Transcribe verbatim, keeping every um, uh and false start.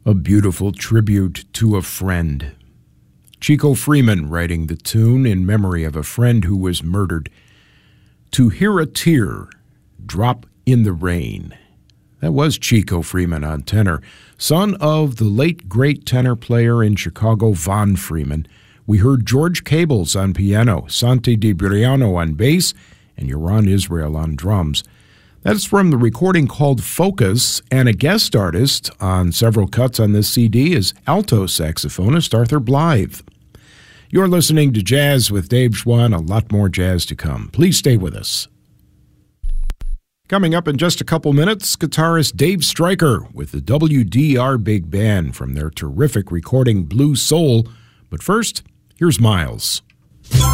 A beautiful tribute to a friend. Chico Freeman writing the tune in memory of a friend who was murdered. To hear a tear drop in the rain. That was Chico Freeman on tenor, son of the late great tenor player in Chicago, Von Freeman. We heard George Cables on piano, Santi Di Briano on bass, and Yaron Israel on drums. That's from the recording called Focus, and a guest artist on several cuts on this C D is alto saxophonist Arthur Blythe. You're listening to Jazz with Dave Schwann, a lot more jazz to come. Please stay with us. Coming up in just a couple minutes, guitarist Dave Stryker with the W D R Big Band from their terrific recording Blue Soul. But first, here's Miles.